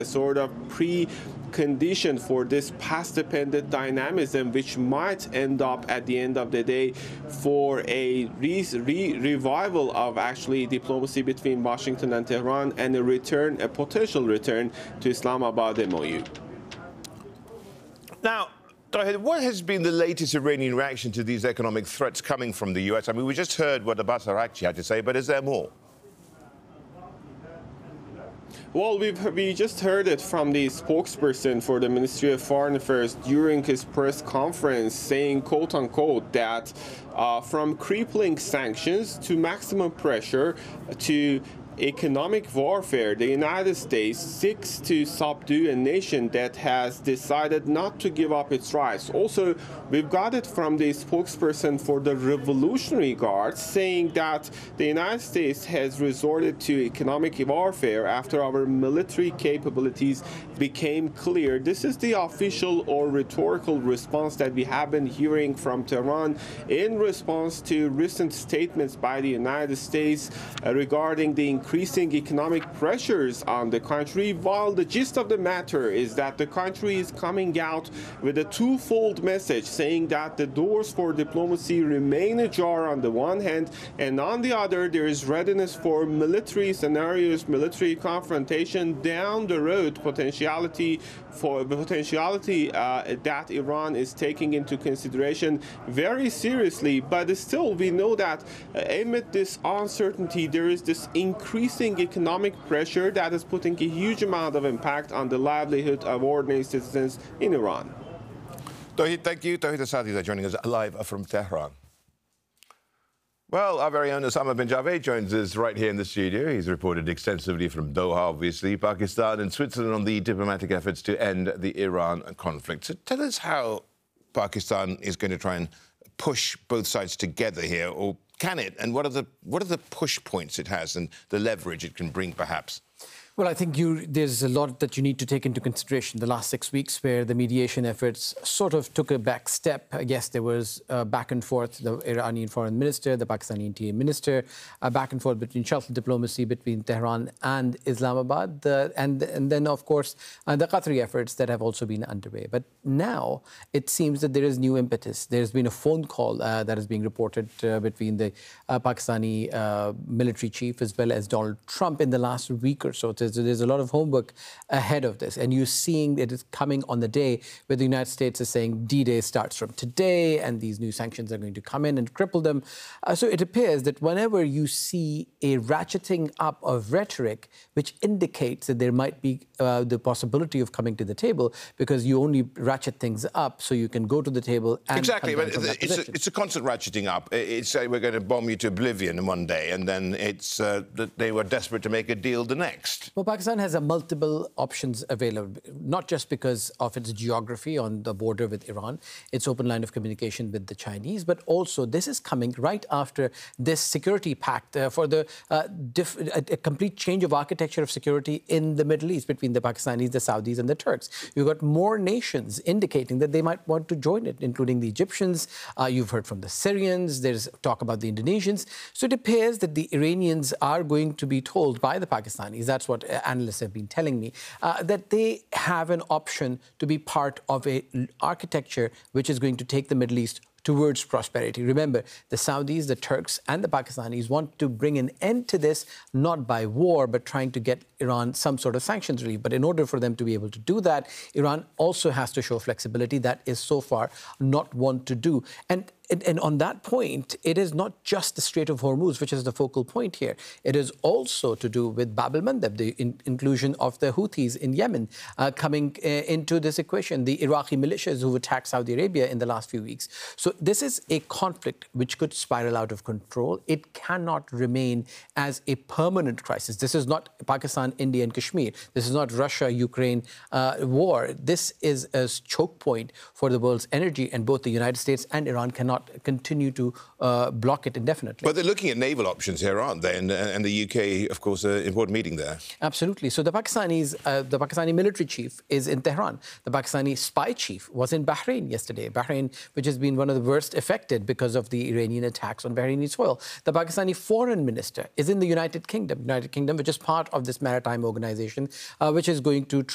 sort of precondition for this past-dependent dynamism, which might end up at the end of the day for a revival of actually diplomacy between Washington and Tehran, and a potential return to Islamabad MOU. Now, Tawhid, what has been the latest Iranian reaction to these economic threats coming from the US? I mean, we just heard what Abbas Araghchi had to say, but is there more? Well, we just heard it from the spokesperson for the Ministry of Foreign Affairs during his press conference, saying, quote unquote, that from crippling sanctions to maximum pressure to economic warfare, the United States seeks to subdue a nation that has decided not to give up its rights. Also, we've got it from the spokesperson for the Revolutionary Guard saying that the United States has resorted to economic warfare after our military capabilities became clear. This is the official or rhetorical response that we have been hearing from Tehran in response to recent statements by the United States regarding the increasing economic pressures on the country, while the gist of the matter is that the country is coming out with a twofold message saying that the doors for diplomacy remain ajar on the one hand, and on the other there is readiness for military scenarios, military confrontation down the road, potentiality that Iran is taking into consideration very seriously. But still, we know that amid this uncertainty, there is this increasing economic pressure that is putting a huge amount of impact on the livelihood of ordinary citizens in Iran. Tawhid, thank you. Tawhid Asadi joining us live from Tehran. Well, our very own Osama bin Javed joins us right here in the studio. He's reported extensively from Doha, obviously, Pakistan and Switzerland on the diplomatic efforts to end the Iran conflict. So tell us how Pakistan is going to try and push both sides together here, or can it? And what are the push points it has and the leverage it can bring, perhaps? Well, I think there's a lot that you need to take into consideration. The last 6 weeks where the mediation efforts sort of took a back step. I guess there was back and forth, the Iranian foreign minister, the Pakistani interior minister, back and forth between shuttle diplomacy between Tehran and Islamabad, and then, of course, the Qatari efforts that have also been underway. But now it seems that there is new impetus. There's been a phone call that is being reported between the Pakistani military chief as well as Donald Trump in the last week or so. There's a lot of homework ahead of this, and you're seeing it is coming on the day where the United States is saying D-Day starts from today, and these new sanctions are going to come in and cripple them. So it appears that whenever you see a ratcheting up of rhetoric, which indicates that there might be the possibility of coming to the table, because you only ratchet things up so you can go to the table and exactly, but it's a constant ratcheting up. It's we're going to bomb you to oblivion in one day, and then it's that they were desperate to make a deal the next. Well, Pakistan has multiple options available, not just because of its geography on the border with Iran, its open line of communication with the Chinese, but also this is coming right after this security pact for a complete change of architecture of security in the Middle East between the Pakistanis, the Saudis and the Turks. You've got more nations indicating that they might want to join it, including the Egyptians. You've heard from the Syrians. There's talk about the Indonesians. So it appears that the Iranians are going to be told by the Pakistanis, that's what analysts have been telling me, that they have an option to be part of an architecture which is going to take the Middle East towards prosperity. Remember, the Saudis, the Turks and the Pakistanis want to bring an end to this, not by war, but trying to get Iran some sort of sanctions relief. But in order for them to be able to do that, Iran also has to show flexibility. That is so far not one to do. And on that point, it is not just the Strait of Hormuz, which is the focal point here. It is also to do with Bab el-Mandeb, the inclusion of the Houthis in Yemen coming into this equation, the Iraqi militias who attacked Saudi Arabia in the last few weeks. So this is a conflict which could spiral out of control. It cannot remain as a permanent crisis. This is not Pakistan, India and Kashmir. This is not Russia-Ukraine war. This is a choke point for the world's energy, and both the United States and Iran cannot continue to block it indefinitely. But they're looking at naval options here, aren't they? And the UK, of course, an important meeting there. Absolutely. So the Pakistani military chief is in Tehran. The Pakistani spy chief was in Bahrain yesterday. Bahrain, which has been one of the worst affected because of the Iranian attacks on Bahraini soil. The Pakistani foreign minister is in the United Kingdom, which is part of this maritime organization, which is going to